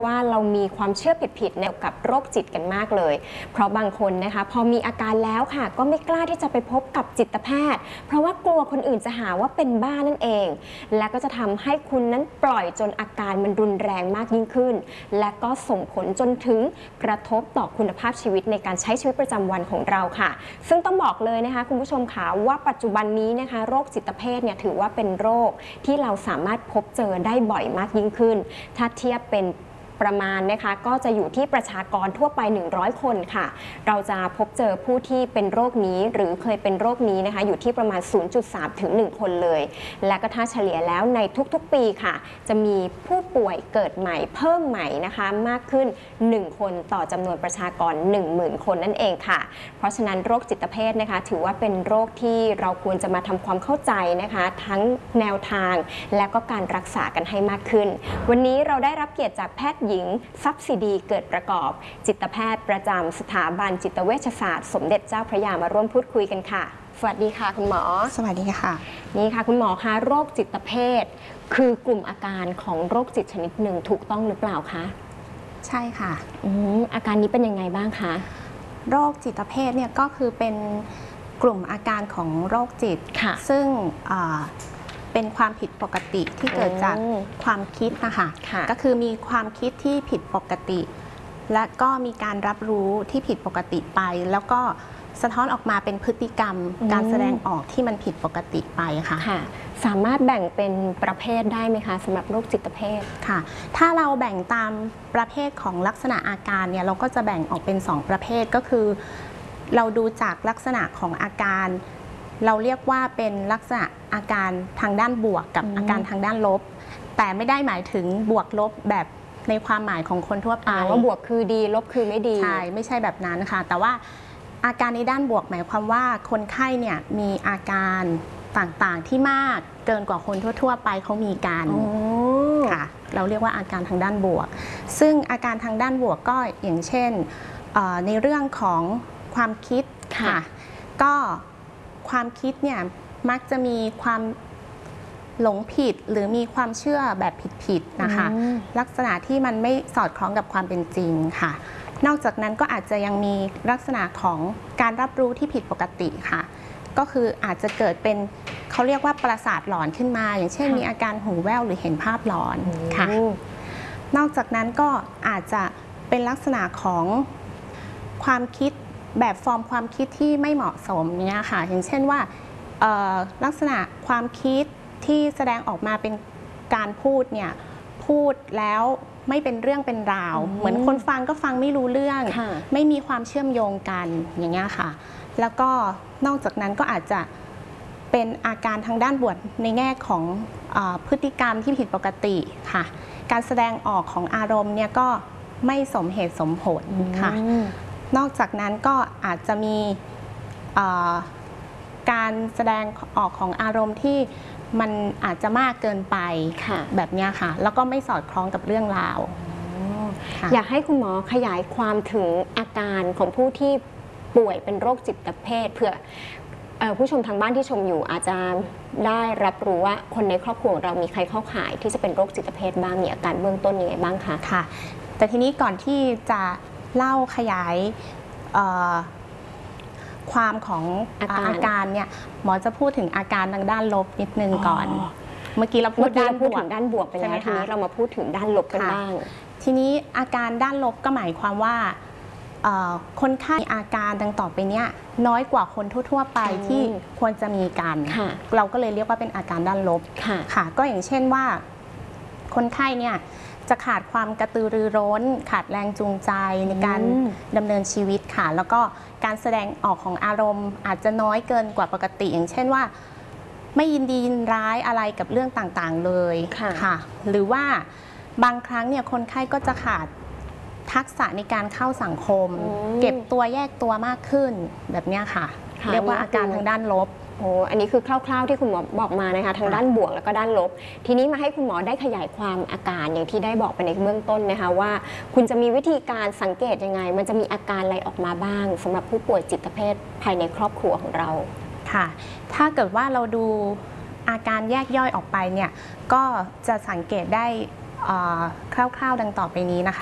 ว่าเรามีความเชื่อผิดๆเกี่ยวกับโรคจิตกันมากเลยเพราะบางคนนะคะพอมีอาการแล้วค่ะก็ไม่กล้าที่จะไปพบกับจิตแพทย์เพราะว่ากลัวคนอื่นจะหาว่าเป็นบ้านั่นเองและก็จะทำให้คุณนั้นปล่อยจนอาการมันรุนแรงมากยิ่งขึ้นและก็ส่งผลจนถึงกระทบต่อคุณภาพชีวิตในการใช้ชีวิตประจำวันของเราค่ะซึ่งต้องบอกเลยนะคะคุณผู้ชมค่ะว่าปัจจุบันนี้นะคะโรคจิตเภทเนี่ยถือว่าเป็นโรคที่เราสามารถพบเจอได้บ่อยมากยิ่งขึ้นถ้าเทียบเป็นประมาณนะคะก็จะอยู่ที่ประชากรทั่วไป100คนค่ะเราจะพบเจอผู้ที่เป็นโรคนี้หรือเคยเป็นโรคนี้นะคะอยู่ที่ประมาณ 0.3 ถึง 1 คนเลยและก็ถ้าเฉลี่ยแล้วในทุกๆปีค่ะจะมีผู้ป่วยเกิดใหม่เพิ่มใหม่นะคะมากขึ้น1คนต่อจำนวนประชากร 10,000 คนนั่นเองค่ะเพราะฉะนั้นโรคจิตเภทนะคะถือว่าเป็นโรคที่เราควรจะมาทำความเข้าใจนะคะทั้งแนวทางและก็การรักษากันให้มากขึ้นวันนี้เราได้รับเกียรติจากแพทย์หญิงทรัพย์ศิดีเกิดประกอบจิตแพทย์ประจำสถาบันจิตเวชศาสตร์สมเด็จเจ้าพระยามาร่วมพูดคุยกันค่ะสวัสดีค่ะคุณหมอสวัสดีค่ะนี่ค่ะคุณหมอคะโรคจิตเภทคือกลุ่มอาการของโรคจิตชนิดหนึ่งถูกต้องหรือเปล่าคะใช่ค่ะอาการนี้เป็นยังไงบ้างคะโรคจิตเภทเนี่ยก็คือเป็นกลุ่มอาการของโรคจิตซึ่งเป็นความผิดปกติที่เกิดจากความคิดนะคะก็คือมีความคิดที่ผิดปกติและก็มีการรับรู้ที่ผิดปกติไปแล้วก็สะท้อนออกมาเป็นพฤติกรรมการแสดงออกที่มันผิดปกติไปค่ะสามารถแบ่งเป็นประเภทได้ไหมคะสำหรับโรคจิตเภทค่ะถ้าเราแบ่งตามประเภทของลักษณะอาการเนี่ยเราก็จะแบ่งออกเป็น2ประเภทก็คือเราดูจากลักษณะของอาการเราเรียกว่าเป็นลักษณะอาการทางด้านบวกกับอาการทางด้านลบแต่ไม่ได้หมายถึงบวกลบแบบในความหมายของคนทั่วไปว่าบวกคือดีลบคือไม่ดีใช่ไม่ใช่แบบนั้นค่ะแต่ว่าอาการในด้านบวกหมายความว่าคนไข้เนี่ยมีอาการต่างๆที่มากเกินกว่าคนทั่วๆไปเขามีกันค่ะเราเรียกว่าอาการทางด้านบวกซึ่งอาการทางด้านบวกก็อย่างเช่นในเรื่องของความคิดค่ะก็ความคิดเนี่ยมักจะมีความหลงผิดหรือมีความเชื่อแบบผิดๆนะคะลักษณะที่มันไม่สอดคล้องกับความเป็นจริงค่ะนอกจากนั้นก็อาจจะยังมีลักษณะของการรับรู้ที่ผิดปกติค่ะก็คืออาจจะเกิดเป็นเขาเรียกว่าประสาทหลอนขึ้นมาอย่างเช่นมีอาการหูแว่วหรือเห็นภาพหลอนค่ะนอกจากนั้นก็อาจจะเป็นลักษณะของความคิดแบบฟอร์มความคิดที่ไม่เหมาะสมเนี่ยค่ะอย่างเช่นว่าลักษณะความคิดที่แสดงออกมาเป็นการพูดเนี่ยพูดแล้วไม่เป็นเรื่องเป็นราวเหมือนคนฟังก็ฟังไม่รู้เรื่องไม่มีความเชื่อมโยงกันอย่างเงี้ยค่ะแล้วก็นอกจากนั้นก็อาจจะเป็นอาการทางด้านบวกในแง่ของพฤติกรรมที่ผิดปกติค่ะการแสดงออกของอารมณ์เนี่ยก็ไม่สมเหตุสมผลค่ะนอกจากนั้นก็อาจจะมีการแสดงออกของอารมณ์ที่มันอาจจะมากเกินไปแบบนี้ค่ะแล้วก็ไม่สอดคล้องกับเรื่องราวอยากให้คุณหมอขยายความถึงอาการของผู้ที่ป่วยเป็นโรคจิตเภทเผื่อผู้ชมทางบ้านที่ชมอยู่อาจจะได้รับรู้ว่าคนในครอบครัวเรามีใครเข้าข่ายที่จะเป็นโรคจิตเภทบ้างมีอาการเบื้องต้นยังไงบ้างคะค่ะแต่ทีนี้ก่อนที่จะเล่าขยายความของอาการเนี่ยหมอจะพูดถึงอาการทางด้านลบนิดนึงก่อนเมื่อกี้เราพูดด้านบวกไปแล้วทีนี้เรามาพูดถึงด้านลบกันบ้างทีนี้อาการด้านลบก็หมายความว่าคนไข้มีอาการดังต่อไปเนี้ยน้อยกว่าคนทั่วๆไปที่ควรจะมีกันเราก็เลยเรียกว่าเป็นอาการด้านลบค่ะก็อย่างเช่นว่าคนไข้เนี่ยจะขาดความกระตือรือร้นขาดแรงจูงใจในการดำเนินชีวิตค่ะแล้วก็การแสดงออกของอารมณ์อาจจะน้อยเกินกว่าปกติอย่างเช่นว่าไม่ยินดียินร้ายอะไรกับเรื่องต่างๆเลยค่ะหรือว่าบางครั้งเนี่ยคนไข้ก็จะขาดทักษะในการเข้าสังคมเก็บตัวแยกตัวมากขึ้นแบบนี้ค่ะเรียกว่าอาการทางด้านลบอันนี้คือคร่าวๆที่คุณหมอบอกมานะคะทางด้านบวกแล้วก็ด้านลบทีนี้มาให้คุณหมอได้ขยายความอาการอย่างที่ได้บอกไปในเบื้องต้นนะคะว่าคุณจะมีวิธีการสังเกตยังไงมันจะมีอาการอะไรออกมาบ้างสำหรับผู้ป่วยจิตเภทภายในครอบครัวของเราค่ะถ้าเกิดว่าเราดูอาการแยกย่อยออกไปเนี่ยก็จะสังเกตได้คร่าวๆดังต่อไปนี้นะคะ